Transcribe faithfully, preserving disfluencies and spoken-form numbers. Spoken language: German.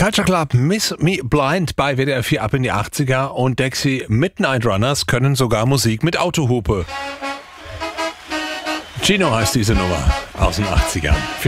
Culture Club Miss Me Blind bei W D R vier ab in die achtziger und Dexy Midnight Runners können sogar Musik mit Autohupe. Gino heißt diese Nummer aus den achtzigern.